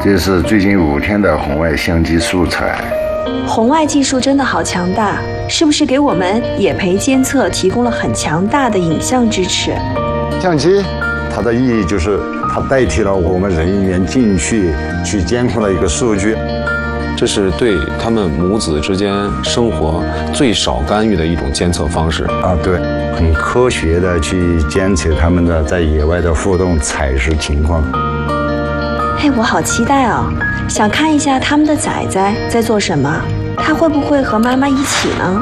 这是最近5天的红外相机素材。 红外技术真的好强大，是不是给我们野培监测提供了很强大的影像支持？ 相机它的意义就是它代替了我们人员进去监控的一个数据。 这是对他们母子之间生活最少干预的一种监测方式啊，对，很科学的去监测他们的在野外的互动采食情况。 嘿，我好期待哦，想看一下他们的崽崽在做什么，他会不会和妈妈一起呢？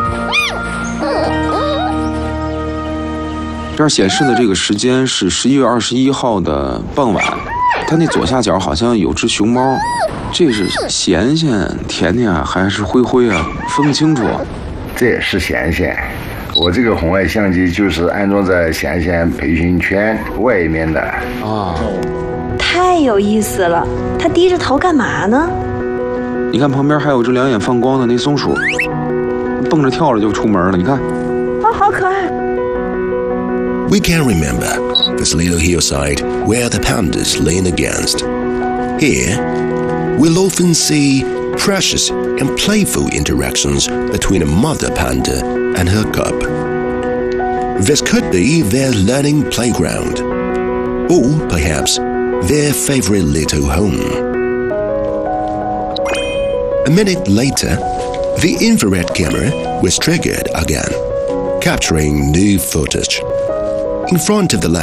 这儿显示的这个时间是11月21号的傍晚，它那左下角好像有只熊猫。这是贤贤、甜甜啊，还是灰灰啊？分不清楚。 这也是贤贤，我这个红外相机就是安装在贤贤培训圈外面的啊。 太有意思了，它低着头干嘛呢？ 你看旁边还有只两眼放光的那松鼠，蹦着跳着就出门了。你看， 哦，好可爱。 We can remember this little hillside where the pandas lean against. Here, we'll often see precious and playful interactions between a mother panda and her cub. This could be their learning playground, or perhaps their favorite little home. A minute later, the infrared camera was triggered again, capturing new footage. In front of the lab,